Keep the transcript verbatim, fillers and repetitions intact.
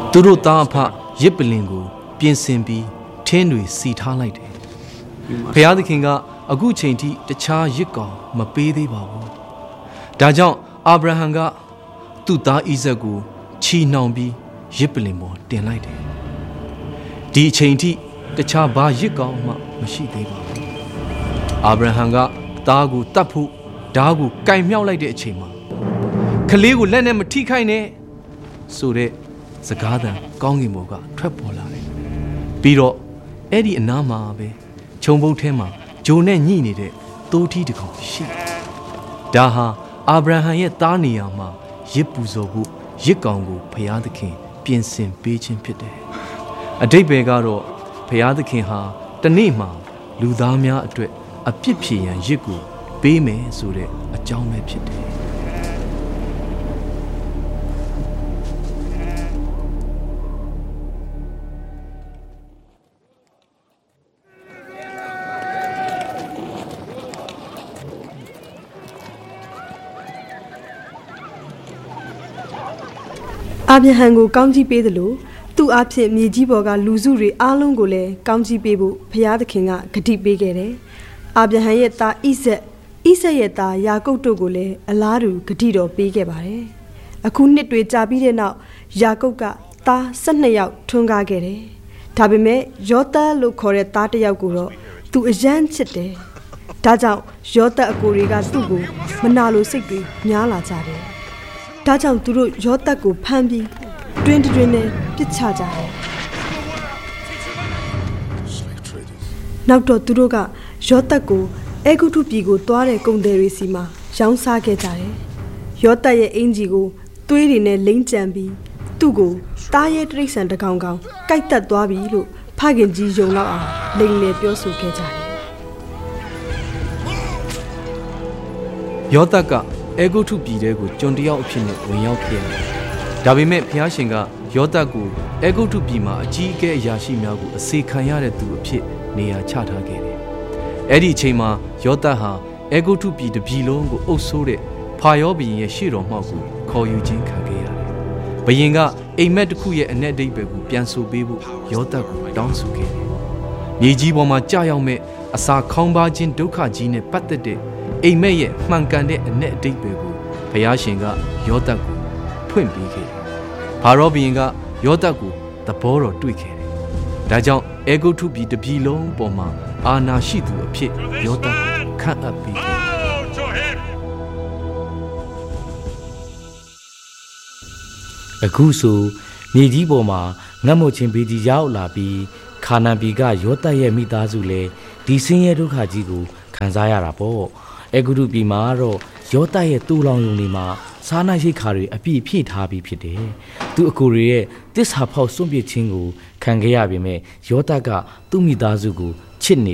သူတို့သားအဖရစ်ပလင်ကိုပြင်ဆင်ပြီးထင်းတွေစီထားလိုက်တယ်ဖျားသခင်ကအခုချိန်ထိတခြားရစ်ကောင်မပေးသေးပါဘူးဒါကြောင့်အာဗြဟံကသူ့သားဣဇက်ကိုချီနှောင်ပြီးရစ်ပလင်ပေါ်တင်လိုက်တယ်ဒီအချိန်ထိတခြားဘာရစ်ကောင်မှမရှိသေးပါဘူးအာဗြဟံကသားကိုတတ်ဖို့ဓားကိုကင်မြောက်လိုက်တဲ့အချိန်မှာကလေးကိုလက်နဲ့မထိခိုက်နဲ့ဆိုတဲ့စကားသံကောင်းကင်ဘုံကထွက်ပေါ်လာတယ်ပြီးတော့အဲ့ဒီအနားမှာပဲခြုံပုတ်ထဲမှာဂျိုနဲ့ညှိနေတဲ့တိုးထီးတစ်ကောင်ရှိဒါဟာအာဗြဟံရဲ့သားနေရာမှာရစ်ပူဇော်ဖို့ရစ်ကောင်ကိုဘုရားသခင်ပြင်ဆင်ပေးခြင်းဖြစ်တယ်အဓိပ္ပာယ်ကတော့ဘုရားသခင်ဟာတနေ့မှာလူသားများအတွက်အပြစ်ဖြေရန်ရစ်ကိုပေးမယ်ဆိုတဲ့အကြောင်းပဲဖြစ်တယ်အာဗြဟံကိုကောင်းကြီးပေးသလိုသူ့အဖြစ်မြေကြီးပေါ်ကလူစုတွေအားလုံးကိုလည်းကောင်းကြီးပေးဖို့ဘုရားသခင်ကဂတိပေးခဲ့တယ်။အာဗြဟံရဲ့သားဣဇက်ဣဇက်ရဲ့သားယာကုပ်တို့ကိုလည်းအလားတူဂတိတော်ပေးခဲ့ပါတယ်။အခုနှစ်တွေကြာပြီးတဲ့နောက်ယာကုပ်ကသား၁၂ယောက်ထွန်းကားခဲ့တယ်။ဒါပေမဲ့ယောသပ်လို့ခေါ်တဲ့သားတစ်ယောက်ကိုတော့သူအယမ်းချစ်တယ်။ဒါကြောင့်ယောသပ်အကိုတွေကသူ့ကိုမနာလိုစိတ်တွေများလာကြတယ်။ဒါကြောင့်သူတို့ယောသပ်ကိုဖမ်းပြီးတွင်တွင်နဲ့ပြစ်ချကြတယ်နောက်တော့သူတို့ကယောသပ်ကိုအေဂုတုပြည်ကိုသွားတဲ့ကုန်သည်တွေစီမှာရောင်းစားခဲ့ကြတယ်ယောသပ်ရဲ့အင်ဂျီကိုသွေးတွေနဲ့လိမ့်ကြံပြီးသူ့ကိုတားရဲတိရစ္ဆာန်တကောင်ကောင်ကိုက်တက်သွားပြီလို့ဖခင်ကြီးယုံလောက်အောင်လိမ်လည်ပြောဆိုခဲ့ကြတယ်ယောသပ်ကအေဂုတုပြည်တဲကိုကျွန်တယောက်အဖြစ်နဲ့ဝင်ရောက်ခဲ့တယ်။ဒါပေမဲ့ဘုရားရှင်ကယောသပ်ကိုအေဂုတုပြည်မှာအကြီးအကဲအရာရှိများကိုအစေခံရတဲ့သူအဖြစ်နေရာချထားခဲ့တယ်။အဲ့ဒီအချိန်မှာယောသပ်ဟာအေဂုတုပြည်တစ်ပြည်လုံးကိုအုပ်စိုးတဲ့ဖာရောဘုရင်ရဲ့ရှေ့တော်မှောက်ကိုခေါ်ယူခြင်းခံခဲ့ရတယ်။ဘုရင်ကအိမ်မက်တစ်ခုရဲ့အ내အဓိပ္ပာယ်ကိုပြန်ဆိုပေးဖို့ယောသပ်ကိုတောင်းဆိုခဲ့တယ်။မြေကြီးပေါ်မှာကြာရောက်မဲ့အစာခေါင်းပါခြင်းဒုက္ခကြီးနဲ့ပတ်သက်တဲ့အိမ်မက်ရဲ့မှန်ကန်တဲ့အ내အဓိပ္ပာယ်ကိုဘုရားရှင်ကယောသပ်ကိုဖွင့်ပေးခဲ့တယ်။ဖာရောဘုရင်ကယောသပ်ကိုသဘောတော်တွေ့ခဲ့တယ်။ဒါကြောင့်အေဂုတုပြည်တစ်ပြည်လုံးပေါ်မှာအာဏာရှိသူအဖြစ်ယောသပ်ကိုခန့်အပ်ပေးခဲ့တယ်။အခုဆိုမြေကြီးပေါ်မှာငတ်မွတ်ခြင်းဘေးကြီးရောက်လာပြီးခါနာန်ပြည်ကယောသပ်ရဲ့မိသားစုလည်းဒီဆင်းရဲဒုက္ခကြီးကိုခံစားရတာပေါ့။အေဂုတုပြည်မှာတော့ယောသပ်ရဲ့တူလောင်ယုံတွေမှာစားနပ်ရိက္ခာတွေအပြည့်ဖြည့်ထားပြီးဖြစ်တယ်။သူအကိုတွေရဲ့တစ္ဆာဖောက်စွန့်ပစ်ခြင်းကိုခံခဲ့ရပေမဲ့ယောသပ်ကသူ့မိသားစုကိုချစ်နေ